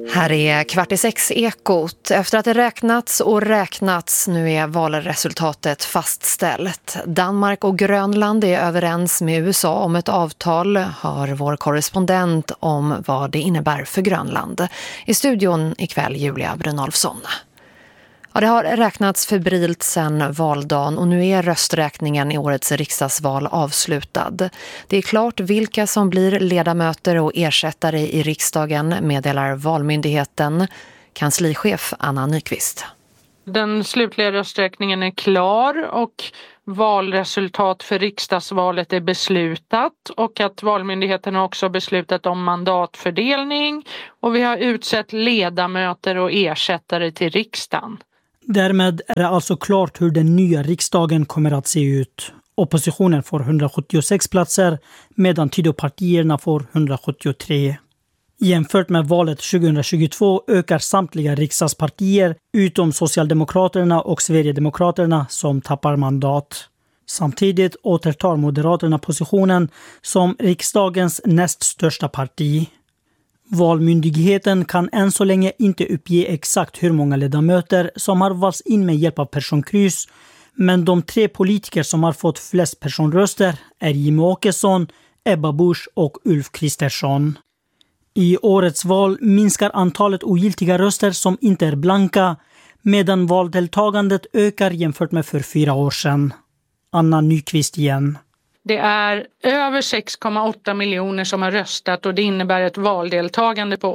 Här är 5:15 Ekot. Efter att det räknats och räknats, nu är valresultatet fastställt. Danmark och Grönland är överens med USA om ett avtal, hör vår korrespondent om vad det innebär för Grönland. I studion ikväll Julia Brynolfsson. Ja, det har räknats febrilt sedan valdagen och nu är rösträkningen i årets riksdagsval avslutad. Det är klart vilka som blir ledamöter och ersättare i riksdagen, meddelar Valmyndigheten. Kanslichef Anna Nyqvist. Den slutliga rösträkningen är klar och valresultat för riksdagsvalet är beslutat, och att Valmyndigheten har också beslutat om mandatfördelning, och vi har utsett ledamöter och ersättare till riksdagen. Därmed är det alltså klart hur den nya riksdagen kommer att se ut. Oppositionen får 176 platser medan Tidöpartierna får 173. Jämfört med valet 2022 ökar samtliga riksdagspartier utom Socialdemokraterna och Sverigedemokraterna som tappar mandat. Samtidigt återtar Moderaterna positionen som riksdagens näst största parti. Valmyndigheten kan än så länge inte uppge exakt hur många ledamöter som har valts in med hjälp av personkryss, men de 3 politiker som har fått flest personröster är Jimmie Åkesson, Ebba Busch och Ulf Kristersson. I årets val minskar antalet ogiltiga röster som inte är blanka, medan valdeltagandet ökar jämfört med för 4 år sedan. Anna Nyqvist igen. Det är över 6,8 miljoner som har röstat, och det innebär ett valdeltagande på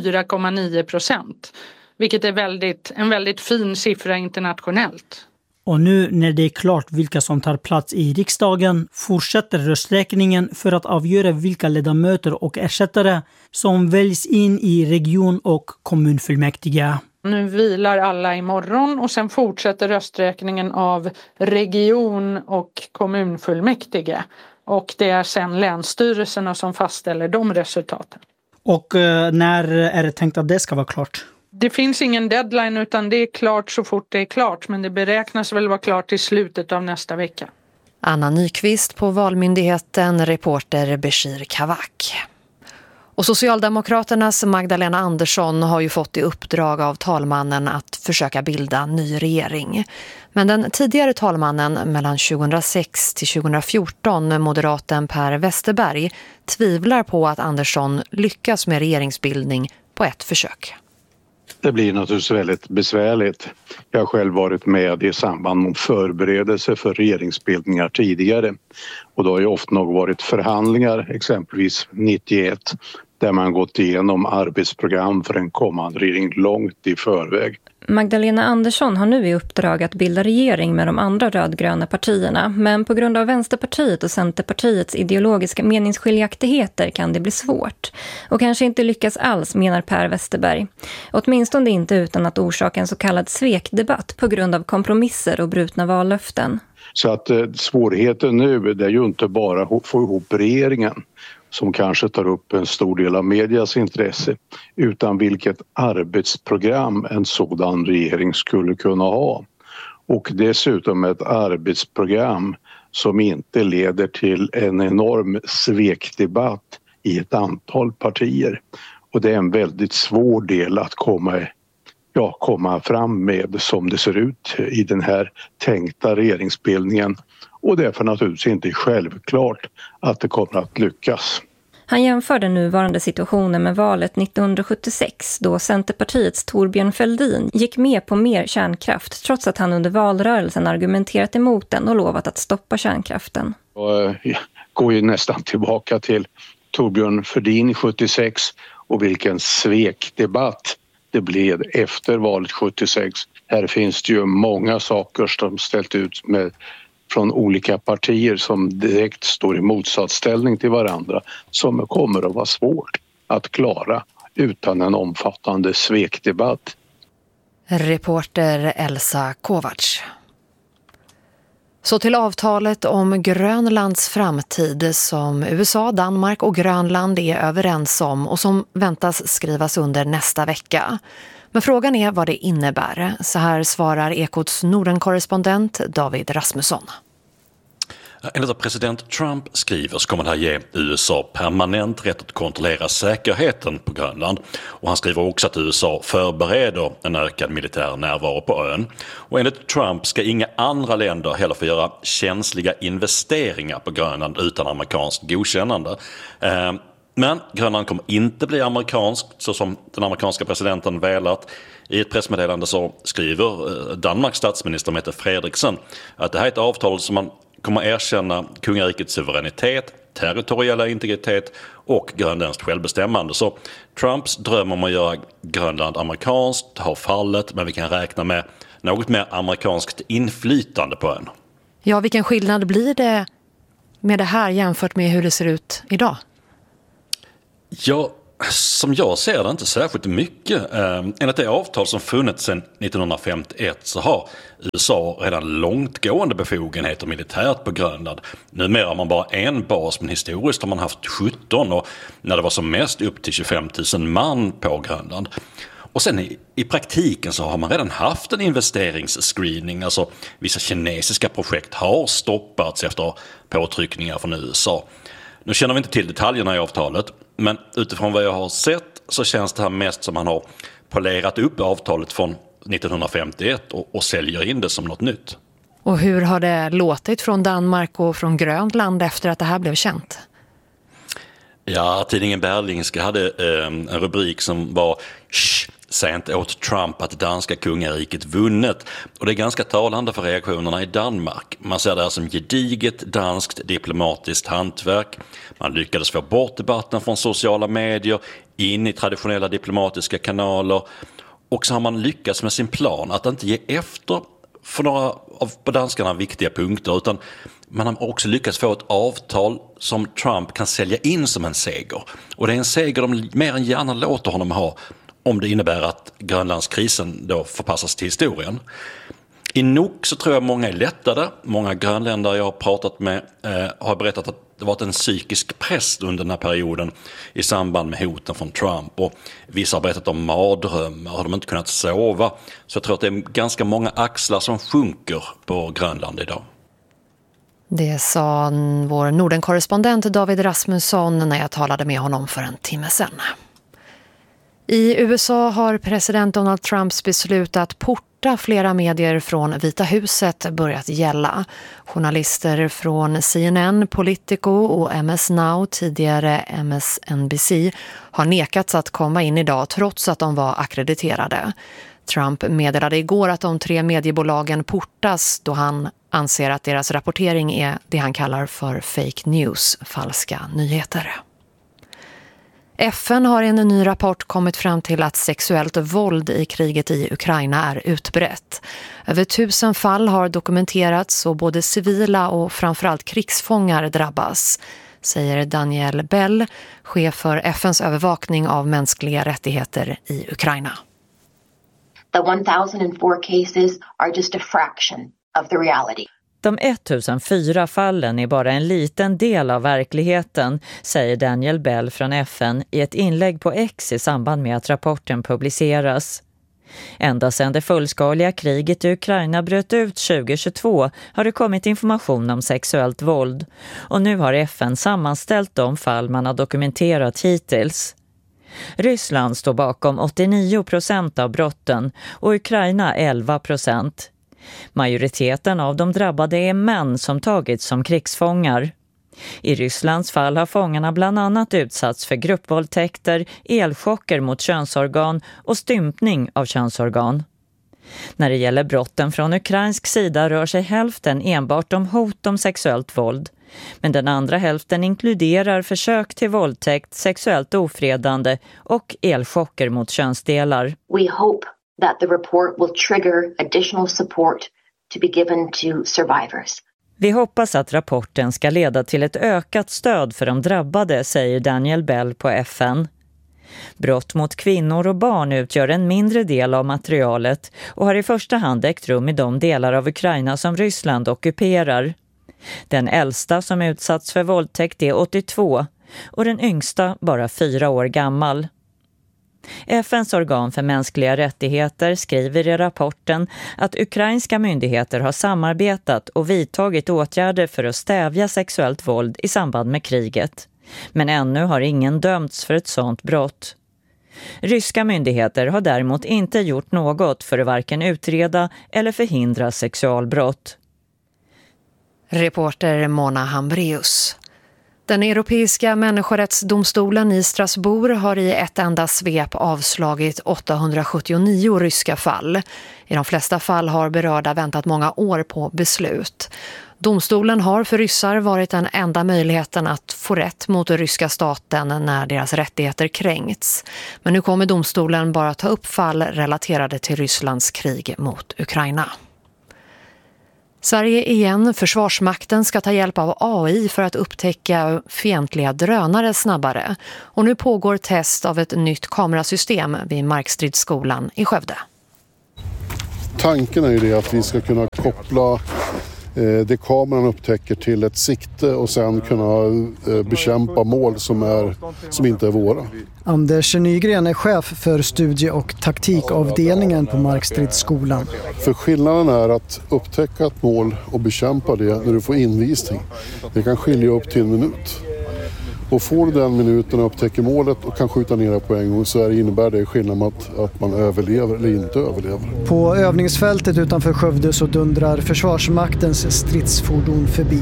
84,9%. Vilket är en väldigt fin siffra internationellt. Och nu när det är klart vilka som tar plats i riksdagen fortsätter rösträkningen för att avgöra vilka ledamöter och ersättare som väljs in i region- och kommunfullmäktige. Nu vilar alla imorgon och sen fortsätter rösträkningen av region- och kommunfullmäktige. Och det är sen länsstyrelserna som fastställer de resultaten. Och när är det tänkt att det ska vara klart? Det finns ingen deadline, utan det är klart så fort det är klart. Men det beräknas väl vara klart i slutet av nästa vecka. Anna Nyqvist på Valmyndigheten, reporter Beshir Kavak. Och Socialdemokraternas Magdalena Andersson har ju fått i uppdrag av talmannen att försöka bilda ny regering. Men den tidigare talmannen mellan 2006 till 2014, moderaten Per Westerberg, tvivlar på att Andersson lyckas med regeringsbildning på ett försök. Det blir naturligtvis väldigt besvärligt. Jag har själv varit med i samband med förberedelse för regeringsbildningar tidigare. Och då har ju ofta nog varit förhandlingar, exempelvis 91, där man gått igenom arbetsprogram för en kommande regering långt i förväg. Magdalena Andersson har nu i uppdrag att bilda regering med de andra rödgröna partierna, men på grund av Vänsterpartiet och Centerpartiets ideologiska meningsskiljaktigheter kan det bli svårt. Och kanske inte lyckas alls, menar Per Westerberg. Åtminstone inte utan att orsaka en så kallad svekdebatt på grund av kompromisser och brutna vallöften. Så att svårigheten nu är ju inte bara att få ihop regeringen, som kanske tar upp en stor del av medias intresse, utan vilket arbetsprogram en sådan regering skulle kunna ha. Och dessutom ett arbetsprogram som inte leder till en enorm svekdebatt i ett antal partier. Och det är en väldigt svår del att komma fram med som det ser ut i den här tänkta regeringsbildningen. Och därför naturligtvis inte självklart att det kommer att lyckas. Han jämför den nuvarande situationen med valet 1976 då Centerpartiets Thorbjörn Fälldin gick med på mer kärnkraft trots att han under valrörelsen argumenterat emot den och lovat att stoppa kärnkraften. Jag går ju nästan tillbaka till Thorbjörn Fälldin 76 och vilken svekdebatt det blev efter valet 76. Här finns det ju många saker som ställt ut med från olika partier som direkt står i motsatsställning till varandra, som kommer att vara svårt att klara utan en omfattande svekdebatt. Reporter Elsa Kovacs. Så till avtalet om Grönlands framtid som USA, Danmark och Grönland är överens om och som väntas skrivas under nästa vecka. Men frågan är vad det innebär. Så här svarar Ekots Norden-korrespondent David Rasmusson. Enligt vad president Trump skriver så kommer det här ge USA permanent rätt att kontrollera säkerheten på Grönland. Och han skriver också att USA förbereder en ökad militär närvaro på ön. Och enligt Trump ska inga andra länder heller få göra känsliga investeringar på Grönland utan amerikanskt godkännande. Men Grönland kommer inte bli amerikanskt så som den amerikanska presidenten velat. I ett pressmeddelande så skriver Danmarks statsminister Mette Frederiksen att det här är ett avtal som man kommer erkänna kungarikets suveränitet, territoriella integritet och grönländskt självbestämmande. Så Trumps dröm om att göra Grönland amerikanskt har fallit, men vi kan räkna med något mer amerikanskt inflytande på ön. Ja, vilken skillnad blir det med det här jämfört med hur det ser ut idag? Ja, som jag ser det inte särskilt mycket. Enligt det avtal som funnits sedan 1951 så har USA redan långtgående befogenheter militärt på Grönland. Numera har man bara en bas, men historiskt har man haft 17 och när det var som mest upp till 25 000 man på Grönland. Och sen i praktiken så har man redan haft en investeringsscreening. Alltså vissa kinesiska projekt har stoppats efter påtryckningar från USA. Nu känner vi inte till detaljerna i avtalet, men utifrån vad jag har sett så känns det här mest som man har polerat upp avtalet från 1951 och säljer in det som något nytt. Och hur har det låtit från Danmark och från Grönland efter att det här blev känt? Ja, tidningen Berlingske hade en rubrik som var säg inte åt Trump att danska kungariket vunnet. Och det är ganska talande för reaktionerna i Danmark. Man ser det här som gediget danskt diplomatiskt hantverk. Man lyckades få bort debatten från sociala medier in i traditionella diplomatiska kanaler. Och så har man lyckats med sin plan att inte ge efter för några av på danskarna viktiga punkter, utan man har också lyckats få ett avtal som Trump kan sälja in som en seger. Och det är en seger de mer än gärna låter honom ha om det innebär att Grönlandskrisen då förpassas till historien. I Nuuk så tror jag många är lättade. Många grönländare jag har pratat med har berättat att det varit en psykisk press under den här perioden i samband med hoten från Trump. Och vissa har berättat om mardrömmar, har de inte kunnat sova. Så jag tror att det är ganska många axlar som sjunker på Grönland idag. Det sa vår Norden-korrespondent David Rasmusson när jag talade med honom för en timme sedan. I USA har president Donald Trumps beslut att porta flera medier från Vita huset börjat gälla. Journalister från CNN, Politico och MS Now, tidigare MSNBC, har nekats att komma in idag trots att de var akkrediterade. Trump meddelade igår att de 3 mediebolagen portas då han anser att deras rapportering är det han kallar för fake news, falska nyheter. FN har i en ny rapport kommit fram till att sexuellt våld i kriget i Ukraina är utbrett. Över 1000 fall har dokumenterats och både civila och framförallt krigsfångar drabbas, säger Daniel Bell, chef för FNs övervakning av mänskliga rättigheter i Ukraina. The 1004 cases are just a fraction of the reality. De 1004 fallen är bara en liten del av verkligheten, säger Daniel Bell från FN i ett inlägg på X i samband med att rapporten publiceras. Ända sedan det fullskaliga kriget i Ukraina bröt ut 2022 har det kommit information om sexuellt våld. Och nu har FN sammanställt de fall man har dokumenterat hittills. Ryssland står bakom 89% av brotten och Ukraina 11%. Majoriteten av de drabbade är män som tagits som krigsfångar. I Rysslands fall har fångarna bland annat utsatts för gruppvåldtäkter, elchocker mot könsorgan och stympning av könsorgan. När det gäller brotten från ukrainsk sida rör sig hälften enbart om hot om sexuellt våld. Men den andra hälften inkluderar försök till våldtäkt, sexuellt ofredande och elchocker mot könsdelar. We hope that the report will trigger additional support to be given to survivors. Vi hoppas att rapporten ska leda till ett ökat stöd för de drabbade, säger Daniel Bell på FN. Brott mot kvinnor och barn utgör en mindre del av materialet och har i första hand ägt rum i de delar av Ukraina som Ryssland ockuperar. Den äldsta som utsatts för våldtäkt är 82 och den yngsta bara 4 år gammal. FNs organ för mänskliga rättigheter skriver i rapporten att ukrainska myndigheter har samarbetat och vidtagit åtgärder för att stävja sexuellt våld i samband med kriget. Men ännu har ingen dömts för ett sådant brott. Ryska myndigheter har däremot inte gjort något för att varken utreda eller förhindra sexualbrott. Reporter Mona Hambreus. Den europeiska människorättsdomstolen i Strasbourg har i ett enda svep avslagit 879 ryska fall. I de flesta fall har berörda väntat många år på beslut. Domstolen har för ryssar varit den enda möjligheten att få rätt mot den ryska staten när deras rättigheter kränkts. Men nu kommer domstolen bara ta upp fall relaterade till Rysslands krig mot Ukraina. Sverige igen. Försvarsmakten ska ta hjälp av AI för att upptäcka fientliga drönare snabbare. Och nu pågår test av ett nytt kamerasystem vid Markstridsskolan i Skövde. Tanken är ju det att vi ska kunna koppla det kameran upptäcker till ett sikte och sen kunna bekämpa mål som inte är våra. Anders Nygren är chef för studie- och taktikavdelningen på Markstridsskolan. För skillnaden är att upptäcka ett mål och bekämpa det när du får invisning. Det kan skilja upp till en minut. Och får du den minuten och upptäcker målet och kan skjuta ner det på en gång så innebär det skillnad att man överlever eller inte överlever. På övningsfältet utanför Skövde så dundrar Försvarsmaktens stridsfordon förbi.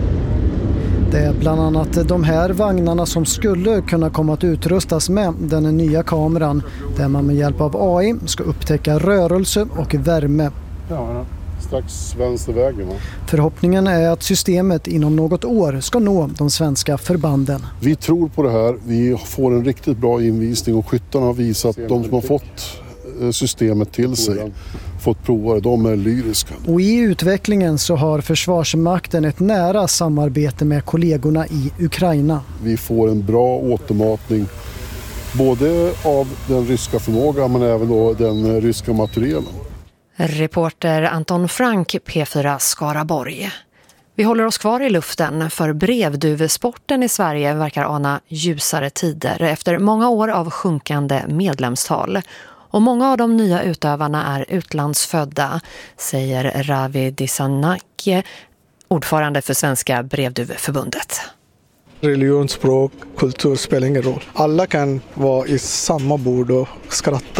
Det är bland annat de här vagnarna som skulle kunna komma att utrustas med den nya kameran där man med hjälp av AI ska upptäcka rörelse och värme. Ja, strax vänstervägen. Förhoppningen är att systemet inom något år ska nå de svenska förbanden. Vi tror på det här. Vi får en riktigt bra invisning och skyttarna har visat att de som har fått systemet till sig, fått prova det, de är lyriska. Och i utvecklingen så har Försvarsmakten ett nära samarbete med kollegorna i Ukraina. Vi får en bra återmatning både av den ryska förmågan men även då den ryska materielen. Reporter Anton Frank, P4 Skaraborg. Vi håller oss kvar i luften för brevduvesporten i Sverige verkar ana ljusare tider efter många år av sjunkande medlemstal. Och många av de nya utövarna är utlandsfödda, säger Ravi Disanaki, ordförande för Svenska brevduveförbundet. Religion, språk, kultur spelar ingen roll. Alla kan vara i samma bord och skratta.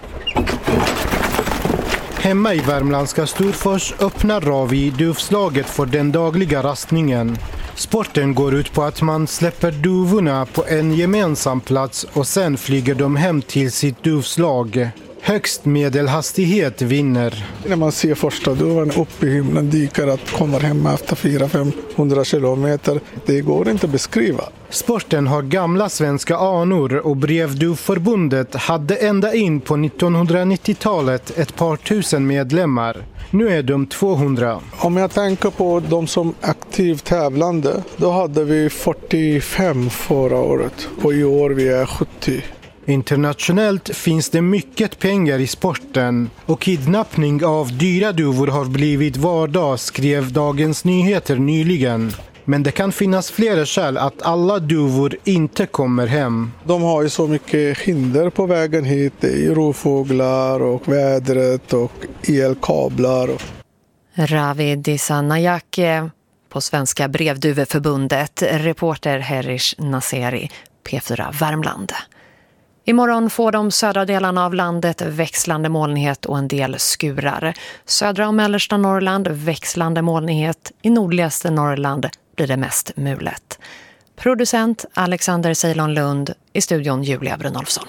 Hemma i värmländska Storfors öppnar Ravi duvslaget för den dagliga rastningen. Sporten går ut på att man släpper duvorna på en gemensam plats och sen flyger de hem till sitt duvslag. Högst medelhastighet vinner. När man ser första duvan upp i himlen dyker att komma hem efter 400-500 kilometer. Det går inte att beskriva. Sporten har gamla svenska anor och Brevduvförbundet hade ända in på 1990-talet ett par tusen medlemmar. Nu är de 200. Om jag tänker på de som aktivt tävlande, då hade vi 45 förra året och i år vi är 70. Internationellt finns det mycket pengar i sporten och kidnappning av dyra duvor har blivit vardag, skrev Dagens Nyheter nyligen. Men det kan finnas flera skäl att alla duvor inte kommer hem. De har ju så mycket hinder på vägen hit. Det är rovfåglar och vädret och elkablar. Ravi Disanaki på Svenska brevduveförbundet, reporter Herish Naseri, P4 Värmland. Imorgon får de södra delarna av landet växlande molnighet och en del skurar. Södra och mellersta Norrland växlande molnighet. I nordligaste Norrland blir det mest mulet. Producent Alexander Ceylon Lund, i studion Julia Brynolfsson.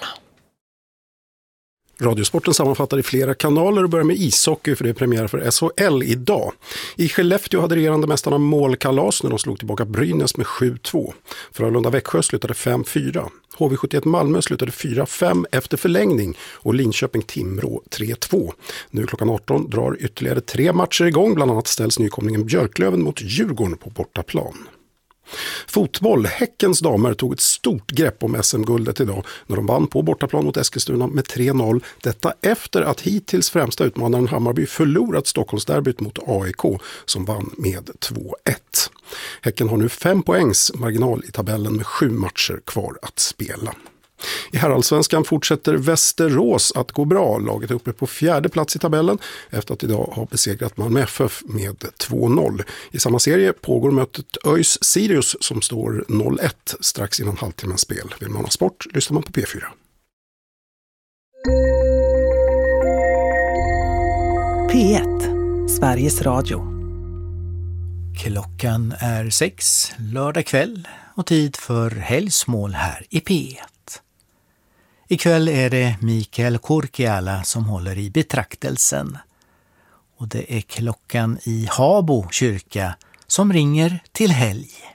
Radiosporten sammanfattar i flera kanaler och börjar med ishockey för det är premiär för SHL idag. I Skellefteå hade regerande mästarna målkalas när de slog tillbaka Brynäs med 7-2. Frölunda-Växjö slutade 5-4. HV71 Malmö slutade 4-5 efter förlängning och Linköping-Timrå 3-2. Nu klockan 18 drar ytterligare 3 matcher igång, bland annat ställs nykomlingen Björklöven mot Djurgården på bortaplan. Fotboll. Häckens damer tog ett stort grepp om SM-guldet idag när de vann på bortaplan mot Eskilstuna med 3-0. Detta efter att hittills främsta utmanaren Hammarby förlorat Stockholmsderbyt mot AIK som vann med 2-1. Häcken har nu 5 poängs marginal i tabellen med 7 matcher kvar att spela. I herrallsvenskan fortsätter Västerås att gå bra. Laget är uppe på 4:e plats i tabellen efter att idag ha besegrat Malmö FF med 2-0. I samma serie pågår mötet ÖIS-Sirius som står 0-1 strax innan halvtimmens spel. Vill man ha sport lyssnar man på P4. P1, Sveriges Radio. Klockan är 6, lördag kväll och tid för helgsmål här i P1. Ikväll är det Mikael Korkeala som håller i betraktelsen. Och det är klockan i Habo kyrka som ringer till helg.